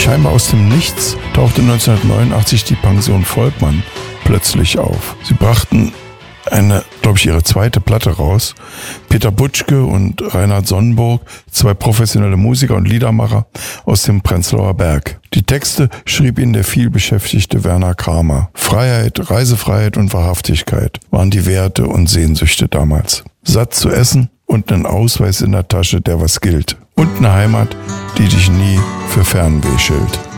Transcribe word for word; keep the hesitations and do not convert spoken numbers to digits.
Scheinbar aus dem Nichts tauchte neunzehnhundertneunundachtzig die Pension Volkmann plötzlich auf. Sie brachten eine, glaube ich, ihre zweite Platte raus. Peter Butschke und Reinhard Sonnenburg, zwei professionelle Musiker und Liedermacher aus dem Prenzlauer Berg. Die Texte schrieb ihnen der vielbeschäftigte Werner Kramer. Freiheit, Reisefreiheit und Wahrhaftigkeit waren die Werte und Sehnsüchte damals. Satt zu essen und einen Ausweis in der Tasche, der was gilt. Und eine Heimat, die dich nie für Fernweh schilt.